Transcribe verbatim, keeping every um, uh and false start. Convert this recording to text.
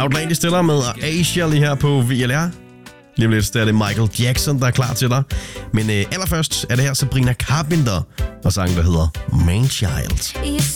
Outlandish stiller med Asia lige her på V L R. Lige om lidt, der er det Michael Jackson, der er klar til dig. Men øh, allerførst er det her Sabrina Carpenter og sangen, der hedder Man Child.